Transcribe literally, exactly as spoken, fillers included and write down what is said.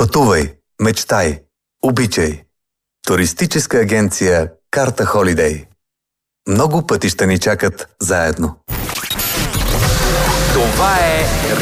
Пътувай, мечтай, обичай. Туристическа агенция Карта Холидей. Много пътища ни чакат заедно. Това е